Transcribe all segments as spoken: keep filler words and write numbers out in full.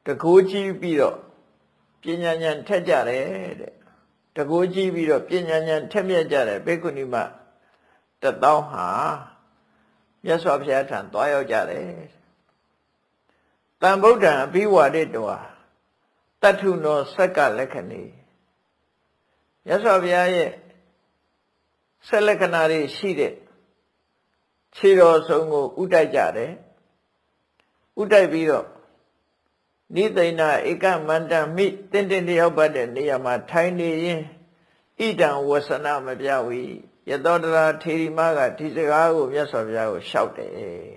တကိုးကြီးပြီးတော့ပညာဉာဏ်ထက်ကြတယ်တဲ့တကိုးကြီးပြီးတော့ပညာဉာဏ်ထက်မြက်ကြတယ်ဘိက္ခုနီမတသောဟာမြတ်စွာဘုရားထံသွားရောက်ကြတယ်တန်ဗုဒ္ဓံအဘိဝါဒိတောတတ္ထုနောစက္ကလက္ခဏီမြတ်စွာဘုရားရဲ့ဆက်လက္ခဏာတွေရှိတဲ့ခြေတော်ဆုံးကိုဥတိုက်ကြတယ်ဥတိုက်ပြီးတော့နိသိဏဧကမန္တမိတင်းတင်းလျောက်ပတ်တဲ့နေရာမှာထိုင်နေရင်ဣဒံဝဆနမပြဝီယသောတရာထေရီမကဒီစကားကိုမြတ်စွာဘုရားကိုလျှောက်တယ်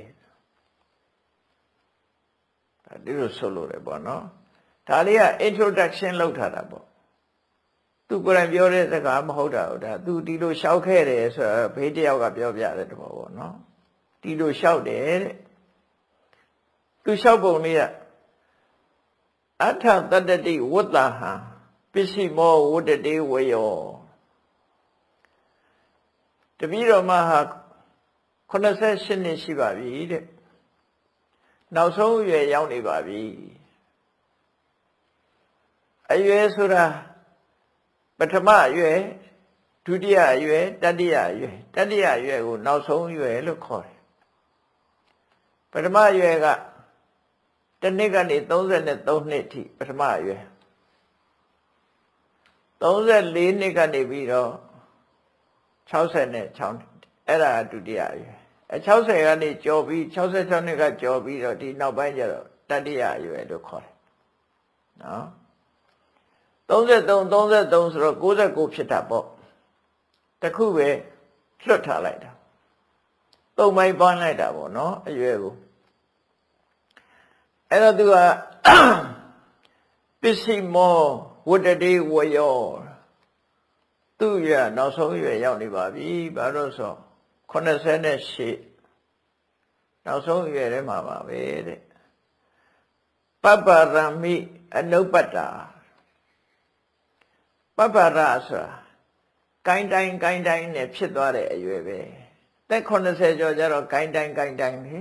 ဒီလိုဆိုလို့ရပေါ့နော်ဒါလေးက introduction လောက်ထားတာပေါ့သူကိုယ်တိုင်ပြောတဲ့စကားမဟုတ်တာဟုတ်ဒါသူဒီလိုလျှောက်ခဲ့တယ်ဆိုတော့ဘေးတယောက်ကပြောပြတဲ့တဘောပေါ့နော်ဒီလိုလျှောက်တယ်တဲ့သူလျှောက်ပုံလေးကအထတတ္တိဝတ္တဟံပစ္စည်းမောဝတ္တတေဝယောတပည့်တော်မဟာခုနှစ်ဆယ်ရှစ်နှစ်ရှိပါပြီတဲ့နောက်ဆုံးအရွယ်ရောက်နေပါပြီအရွယ်ဆိုတာပထမအရွယ်ဒုတိယအရွယ်တတိယအရွယ်တတိယအရွယ်ကိုနောက်ဆုံးအရွယ်လို့ခေါ်တယ်ပထမအရွယ်ကတနှစ်ကနေသုံးဆယ်သုံးနှစ်ထိပထမအရွယ်သုံးဆယ်လေးနှစ်ကနေပြီးတော့၆၆အဲ့ဒါဒုတိယအရွယ်အဲ၆၀ကနေကျော်ပြီး၆၆နှစ်ကကျော်ပြီးတော့ဒီနောက်ပိုင်းကျတော့တတိယအရွယ်လို့ခေါ်တယ်နော်သုံးဆယ်သုံး သုံးဆယ်သုံးဆိုတော့၉၉ဖြစ်တာပေါ့တခုပဲလွတ်ထားလိုက်တာသုံးပိုင်းပန်းလိုက်တာပေါ့နော်အရွယ်ကိုအဲ့တော့သူကပစ္စည်းမောဝတ္တတေဝယောသူရနောက်ဆုံးရွယ်ရောက်နေပါပြီဘာလို့ဆိုခုနှစ်ဆယ်ရှစ်နောက်ဆုံးရွယ်ထဲမှာပါပဲတဲ့ပပ္ပရမိအနုပ္ပတ္တာပပ္ပရဆိုတာကိုင်းတိုင်းကိုင်းတိုင်းနဲ့ဖြစ်သွားတဲ့အရွယ်ပဲသက်ခုနှစ်ဆယ်ကျော်ကျတော့ကိုင်းတိုင်းကိုင်းတိုင်းလေ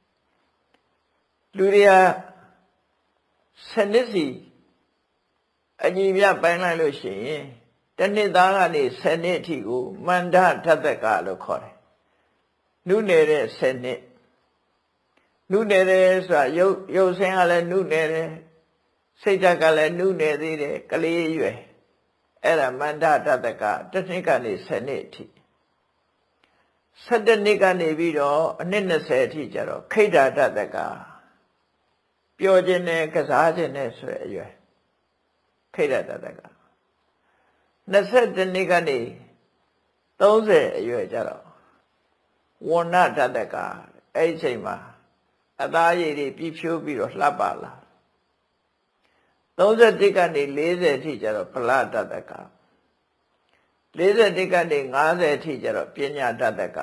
လူတွေကစနစ်စီအညီပြပိုင်းလိုက်လို့ရှိရင်တနှစ်သားကနေဆယ်နှစ်အထိကိုမန္တထသက်ကလို့ခေါ်တယ်နုနယ်ဆယ်နှစ်နုနယ်ဆိုတာရုပ်ရုပ်ဆင်းကလည်းနုနယ်တယ်စိတ်ဓာတ်ကလည်းနုနယ်သေးတယ်ကလေးရွယ်အဲ့ဒါမန္တထသက်ကတနှစ်ကနေဆယ်နှစ်အထိဆယ်တနှစ်ကနေပြီးတော့အနှစ်၂၀အထိကျတော့ခိဋ္ဌထသက်ကပျော်ခြင်းနဲ့ကစားခြင်းနဲ့ဆိုတဲ့အရွယ်ခိဋ္ဌထသက်က၂၁နှစ်ကနေသုံးဆယ်အရွယ်ကျတော့ဝဏ္ဏထသက်ကအဲ့ဒီအချိန်မှာအသားရည်တွေပြည့်ဖြိုးပြီးတော့လှပလာသုံးဆယ်တစ်ကနေလေးဆယ်အထိကျတော့ဖလထသက်ကလေးဆယ်တစ်ကနေ၅ဆယ်အထိကျတော့ပညာထသက်က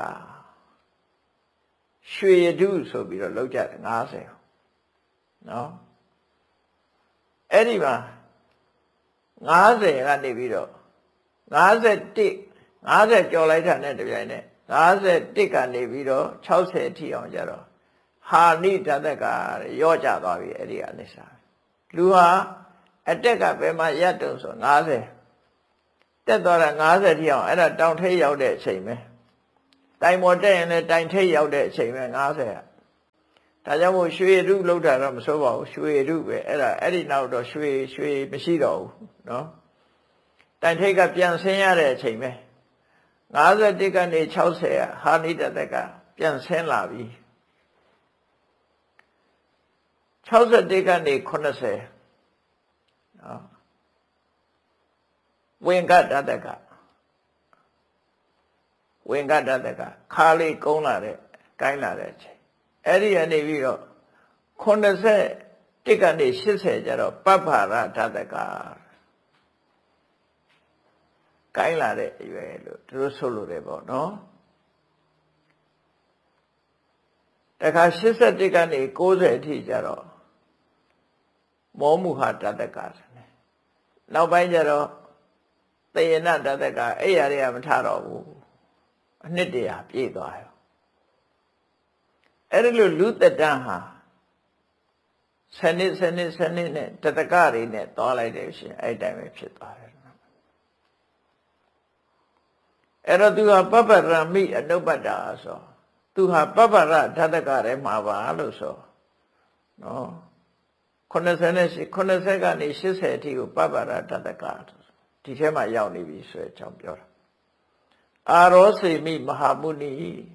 ရွှေရတုဆိုပြီးတော့လောက်ကြတယ်၅ဆယ်နော်အဲ့ဒီမှာ၅ဆယ်ကနေပြီးတော့၅၁ ၅ဆယ်ကျော်လိုက်တာနဲ့တပြိုင်နက်၅၁ကနေပြီးတော့၆၀အထိအောင်ကြတော့ဟာနိဓာတက်ကရော့ကျသွားပြီအဲ့ဒီအနေစားလူဟာအတက်ကဘယ်မှာရတုံဆို၅ဆယ်တက်သွားတာ၅ဆယ်ထိအောင်အဲ့ဒါတောင်ထိပ်ရောက်တဲ့အချိန်ပဲတိုင်ပေါ်တက်ရင်လည်းတိုင်ထိပ်ရောက်တဲ့အချိန်ပဲ၅ဆယ်ကဒါကြောင့်မို့ရွှေရုလောက်တာတော့မဆိုးပါဘူးရွှေရုပဲအဲ့ဒါအဲ့ဒီနောက်တော့ရွှေရွှေမရှိတော့ဘူးနော်တိုင်ထိပ်ကပြန်ဆင်းရတဲ့အချိန်ပဲ၅၁ကနေ၆၀ကဟာနိတတက်ကပြန်ဆင်းလာပြီ၆၁ကနေခုနှစ်ဆယ်နော်ဝင်ကတတက်ကဝင်ကတတက်ကခါလေးကုန်းလာတဲ့ကိုင်းလာတဲ့အချိန်အဲ့ဒီကနေပြီးတော့ခုနှစ်ဆယ်တစ်ကနေ၈၀ကျတော့ပပ္ပရဓာတကကိုင်းလာတဲ့အရွယ်လို့သူတို့ဆိုလို့တယ်ပေါ့နော်တခါ၈၁ကနေ၉၀အထိကျတော့မောမှုဟာဓာတကဆိုနေနောက်ပိုင်းကျတော့သေယနာဓာတကအဲ့ရတွေကမထတော့ဘူးအနှစ်တရာပြည့်သွားရောအဲ့ဒီလိုလူသက်တမ်းဟာဆယ်နှစ်ဆယ်နှစ်ဆယ်နှစ်နဲ့တတကတွေနဲ့သွားလိုက်တယ်ရှင်အဲ့တိုင်းပဲဖြစ်သွားတယ်အဲ့တော့သူဟာပပ္ပရမိအနုပ္ပတ္တာဆိုသူဟာပပ္ပရဓာတကထဲမှာပါလို့ဆိုနော်ခုနှစ်ဆယ်နဲ့ခုနှစ်ဆယ်ကနေရှစ်ဆယ်အထိကိုပပ္ပရဓာတကဒီထဲမှာရောက်နေပြီဆိုတဲ့အကြောင်းပြောတာအာရောစေမိမဟာမုနိ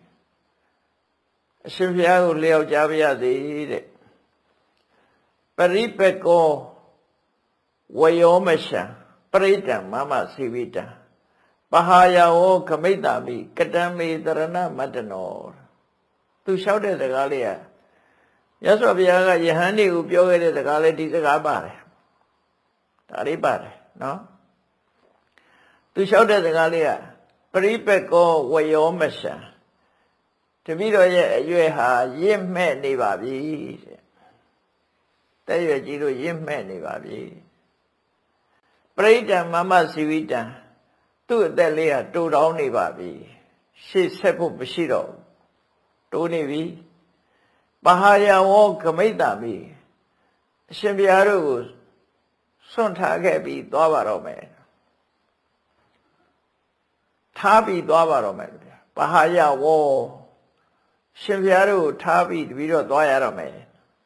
အရှင်ဘုရားကိုလျောက်ကြပါရစေတဲ့ပရိပကောဝယောမရှံပရိတံမမစေဝိတံပဟာယဝောခမိတ္တာမိကတံမေတရဏမတ္တနောသူလျှောက်တဲ့စကားလေးကမြတ်စွာဘုရားကယဟန်တွေကိုပြောခဲ့တဲ့စကားလေးဒီစကားပါတယ်ဒါလေးပါတယ်နော်သူလျှောက်တဲ့စကားလေးကပရိပကောဝယောမရှံတပည့်တော်ရဲ့အရွယ်ဟာရင့်မဲ့နေပါပြီတဲ့တဲ့ရွယ်ကြီးတို့ရင့်မဲ့နေပါပြီပရိတံမမစီဝိတံသူ့အသက်လေးကတိုးတောင်းနေပါပြီရှေ့ဆက်ဖို့မရှိတော့ဘူးတိုးနေပြီပဟာယဝောခမိတ္တာမိအရှင်ဘုရားတို့ကိုစွန့်ထားခဲ့ပြီးသွားပါတော့မယ်ထားပြီးသွားပါတော့မယ်ဗျာပဟာယဝောရှင်ဘုရားတို့ကိုထားပြီးတပြီးတော့သွားရတော့မယ်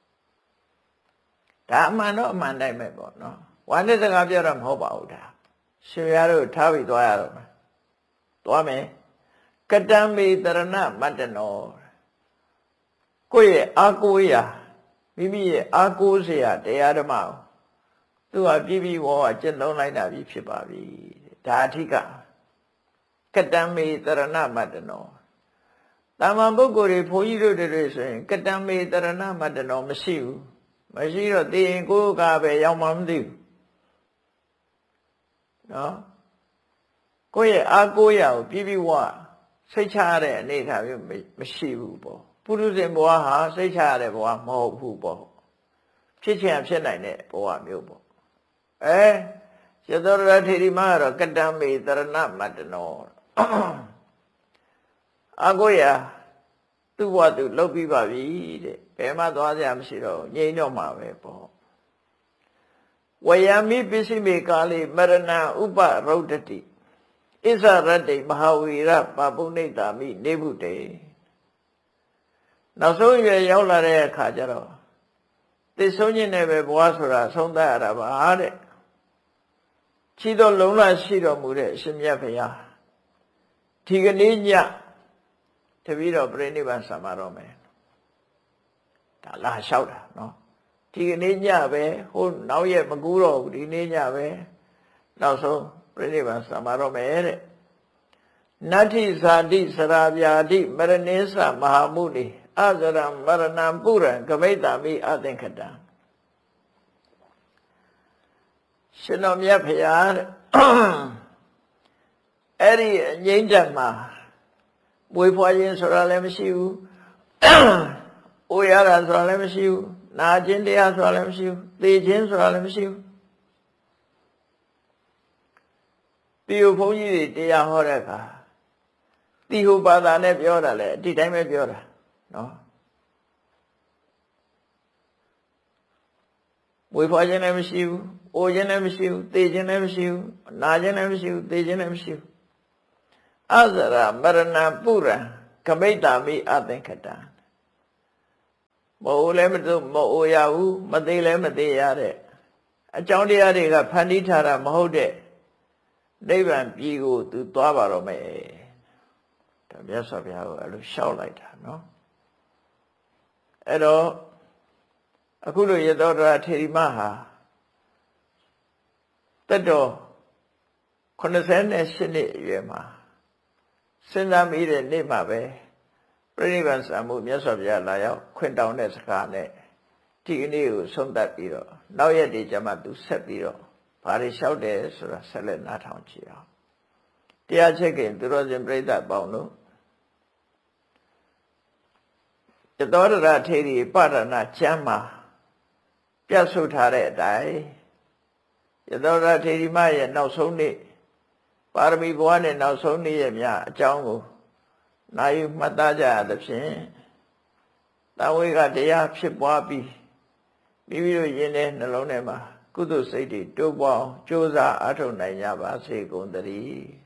ဒါအမှန်တော့အမှန်တိုင်းပဲပေါ့နော်ဝါနဲ့စကားပြောတော့မဟုတ်ပါဘူးဒါရှင်ဘုရားတို့ထားပြီးသွားရတော့မယ်သွားမယ်ကတံမေတရဏမတ္တနောကိုယ့်ရဲ့အာကိုရာမိမိရဲ့အာကိုစရာတရားဓမ္မကိုသူဟာပြည့်ပြည့်ဝဝကျင့်သုံးလိုက်တာပြီဖြစ်ပါပြီဒါအထိကကတံမေတရဏမတ္တနောတာမန်ပုဂ္ဂိုလ်တွေဘုန်းကြီးတို့တွေဆိုရင်ကတံမေတရဏမတ္တနောမရှိဘူးမရှိတော့သိရင်ကိုယ်ကပဲရောက်မှမသိဘူးနော်ကိုယ့်ရဲ့အာကိုရာကိုပြည့်ပြည့်ဝစိတ်ချရတဲ့အနေအထားမျိုးမရှိဘူးပေါ့ပုရုဇဉ်ဘဝဟာစိတ်ချရတဲ့ဘဝမဟုတ်ဘူးပေါ့ဖြစ်ချင်ဖြစ်နိုင်တဲ့ဘဝမျိုးပေါ့အဲရသောရထေရီမကတော့ကတံမေတရဏမတ္တနောအာကိုရာသူ့ဘဝသူလှုပ်ပြီးပါပြီတဲ့ဘယ်မှသွားစရာမရှိတော့ငြိမ်းတော့မှာပဲပေါ့ဝယမိပစ္စည်းမေကာလိမရဏဥပရုဒ္ဒတိဣဇရတ္တိမဟာဝီရပပုနိတာမိနေဗုတေနောက်ဆုံးရွယ်ရောက်လာတဲ့အခါကျတော့သိဆုံးခြင်းနဲ့ပဲဘဝဆိုတာဆုံးသတ်ရတာပါတဲ့ချီတော်လုံးလာရှိတော်မူတဲ့အရှင်မြတ်ဘုရားဒီကနေ့ညတပည့်တော်ပြိဋိဘံဆံပါတော့မယ်ဒါလာလျှောက်တာနော်ဒီကနေ့ညပဲဟိုနောက်ရက်မကူးတော့ဘူးဒီနေ့ညပဲနောက်ဆုံးပြိဋိဘံဆံပါတော့မယ်တဲ့နတ္ထိဇာတိစရာဗျာတိမရဏိသမဟာမုနိအဇရံမရဏံပုရံကမိတ္တာမိအသင်္ခတံရှင်တော်မြတ်ဖရာတဲ့အဲ့ဒီအငြိမ့်တက်မှာမွေးဖွားခြင်းဆိုတာလည်းမရှိဘူး။အိုရတာဆိုတာလည်းမရှိဘူး။နာခြင်းတရားဆိုတာလည်းမရှိဘူး။သေခြင်းဆိုတာလည်းမရှိဘူး။ဒီဘုန်းကြီးတွေတရားဟောတဲ့အခါတိဟုဘာသာနဲ့ပြောတာလေဒီတိုင်းပဲပြောတာနော်။မွေးဖွားခြင်းလည်းမရှိဘူး။အိုခြင်းလည်းမရှိဘူး။သေခြင်းလည်းမရှိဘူး။နာခြင်းလည်းမရှိဘူး။သေခြင်းလည်းမရှိဘူး။အဇရမရဏပုရံကမိတ္တာမိအသင်္ခတံမအိုလည်းမတို့မအိုရဘူးမသေးလည်းမသေးရတဲ့အကြောင်းတရားတွေကဖန်တီးထားတာမဟုတ်တဲ့နိဗ္ဗာန်ပြည်ကိုသူသွားပါတော့မယ်ဒါမြတ်စွာဘုရားကအဲ့လိုရှောက်လိုက်တာနော်အဲ့တော့အခုလိုရသောဒရာထေရီမဟာတက်တော်ခုနှစ်ဆယ်နဲ့ရှစ်နှစ်အရွယ်မှာစဉ်းစားမိတဲ့နေ့မှာပဲပြိဋိဘံဆံမှုမြတ်စွာဘုရားလာရောက်ခွင့်တောင်းတဲ့စကားနဲ့ဒီကနေ့ကိုဆုံးသတ်ပြီးတော့နောက်ရက်တွေကျမှသူဆက်ပြီးတော့ဘာတွေလျှောက်တယ်ဆိုတာဆက်လက်နားထောင်ကြည့်အောင်တရားချက်ခင်သူတော်စင်ပြိဋ္ဌပေါင်းတို့တသောတရထေရီပရဏကျမ်းမှာပြတ်ဆုတ်ထားတဲ့အတိုင်းတသောတရထေရီမရဲ့နောက်ဆုံးနေ့ပါရမီဘဝနဲ့နောက်ဆုံးနေ့ရဲ့များအကြောင်းကိုနာယူမှတ်သားကြရသဖြင့်တဝေကတရားဖြစ်ပွားပြီးမိမိတို့ယင်တဲ့နှလုံးထဲမှာကုသိုလ်စိတ်တွေတိုးပွားအောင်ကြိုးစားအားထုတ်နိုင်ကြပါစေကုန်သတည်း